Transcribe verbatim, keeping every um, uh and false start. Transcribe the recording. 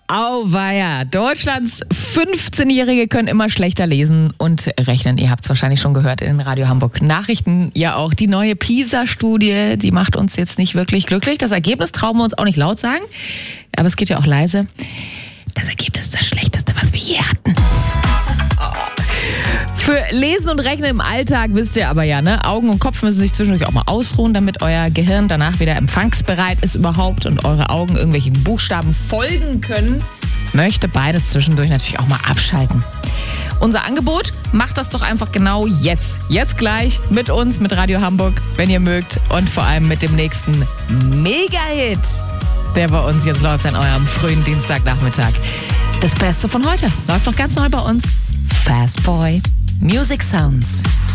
Auweia. Deutschlands fünfzehnjährige können immer schlechter lesen und rechnen. Ihr habt es wahrscheinlich schon gehört in den Radio Hamburg Nachrichten. Ja auch die neue PISA-Studie, die macht uns jetzt nicht wirklich glücklich. Das Ergebnis trauen wir uns auch nicht laut sagen, aber es geht ja auch leise. Das Ergebnis ist das Schlechteste, was wir je hatten. Für Lesen und Rechnen im Alltag wisst ihr aber ja, ne? Augen und Kopf müssen sich zwischendurch auch mal ausruhen, damit euer Gehirn danach wieder empfangsbereit ist überhaupt und eure Augen irgendwelchen Buchstaben folgen können. Möchte beides zwischendurch natürlich auch mal abschalten. Unser Angebot, macht das doch einfach genau jetzt. Jetzt gleich mit uns, mit Radio Hamburg, wenn ihr mögt. Und vor allem mit dem nächsten Mega-Hit, der bei uns jetzt läuft an eurem frühen Dienstagnachmittag. Das Beste von heute läuft noch ganz neu bei uns. Fast Boy Music Sounds.